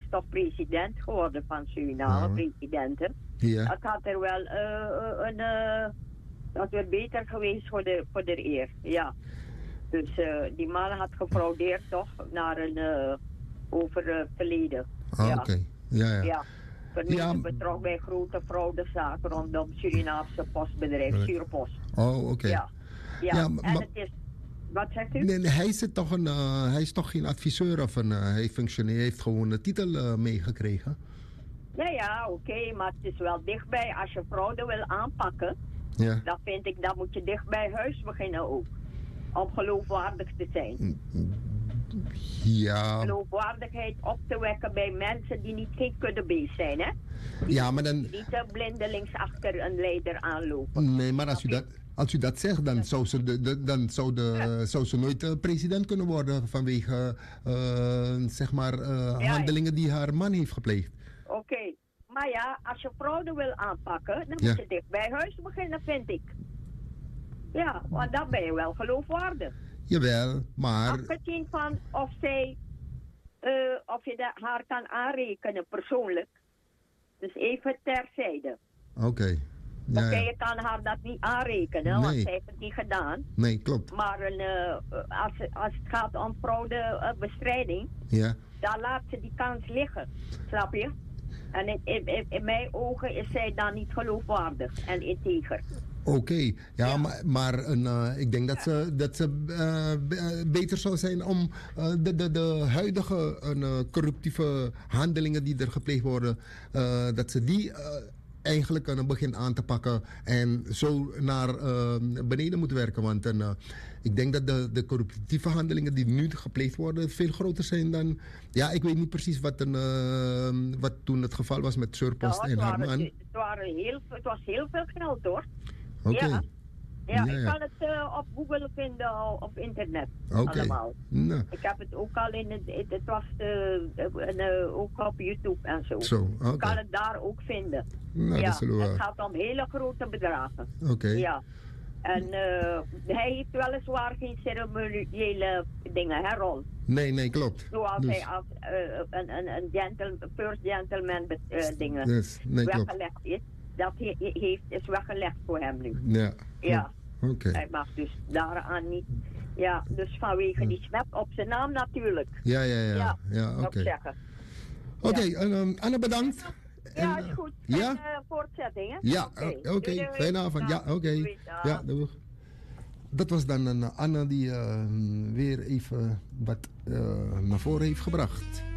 toch president geworden van Suriname, presidenten. Ja. Het had er wel dat werd beter geweest voor de eer, ja. Dus die man had gefraudeerd toch naar over het verleden. Ja. Oké. Ja. Ja. Vernietigd betrokken bij grote fraudezaken rondom Surinaamse postbedrijf, Surpost. Oh, oké. Ja. En het is... Wat zegt u? Nee, hij is toch geen adviseur of hij heeft gewoon een titel meegekregen? Ja, oké, maar het is wel dichtbij. Als je fraude wil aanpakken, dan vind ik, dat moet je dicht bij huis beginnen ook. Om geloofwaardig te zijn. Ja. Geloofwaardigheid op te wekken bij mensen die niet geen kuddebeest zijn, hè? Die niet blindelings achter een leider aanlopen. Nee, maar als u dat zegt, dan zou ze nooit president kunnen worden vanwege handelingen die haar man heeft gepleegd. Oké. Maar ja, als je fraude wil aanpakken, dan moet je dicht bij huis beginnen, vind ik. Ja, want dan ben je wel geloofwaardig. Jawel, maar... Afgezien van of zij, of je haar kan aanrekenen persoonlijk. Dus even terzijde. Oké. Ja, je kan haar dat niet aanrekenen, want zij heeft het niet gedaan. Nee, klopt. Maar als het gaat om fraudebestrijding, dan laat ze die kans liggen. Snap je? En in mijn ogen is zij dan niet geloofwaardig en integer. Oké, maar ik denk dat ze beter zou zijn om de huidige corruptieve handelingen die er gepleegd worden, dat ze die eigenlijk aan het begin aan te pakken en zo naar beneden moeten werken. Want ik denk dat de corruptieve handelingen die nu gepleegd worden veel groter zijn dan... Ja, ik weet niet precies wat toen het geval was met Surpost en haar man. Het was heel veel geld, hoor. Oké. Ja, ik kan het op Google vinden op internet. Allemaal. Nou. Ik heb het ook al het was ook op YouTube en zo. Ik kan het daar ook vinden. Nou, het gaat om hele grote bedragen. Oké. Ja. En hij heeft weliswaar geen ceremoniële dingen, hè, Ron? Nee, klopt. Zoals hij als een first gentleman dingen weggelegd is. Dat is weggelegd voor hem nu. Ja. Okay. Hij mag dus daaraan niet... Ja, dus vanwege die snap op zijn naam natuurlijk. Ja, oké. Oké, Anne, bedankt. Ja, is goed. En voortzetting, hè? Ja, oké. Fijne avond. Ja, oké. Ja, doeg. Dat was dan Anne die weer even wat naar voren heeft gebracht.